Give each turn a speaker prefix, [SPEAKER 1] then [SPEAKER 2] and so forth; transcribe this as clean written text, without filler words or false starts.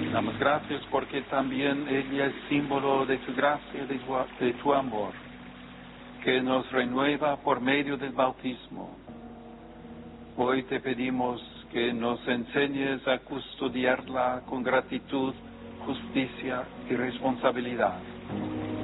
[SPEAKER 1] Damos gracias porque también ella es símbolo de tu gracia, de tu amor, que nos renueva por medio del bautismo. Hoy te pedimos que nos enseñes a custodiarla con gratitud, justicia y responsabilidad.